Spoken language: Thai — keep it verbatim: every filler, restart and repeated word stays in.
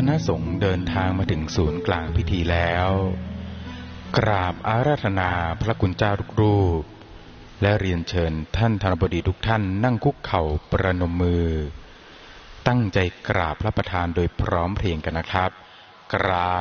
ณะสงฆ์เดินทางมาถึงศูนย์กลางพิธีแล้วกราบอาราธนาพระคุณเจ้าทุกรูปและเรียนเชิญท่านธนบดีทุกท่านนั่งคุกเข่าประนมมือตั้งใจกราบพระประธานโดยพร้อมเพรียงกันนะครับกรา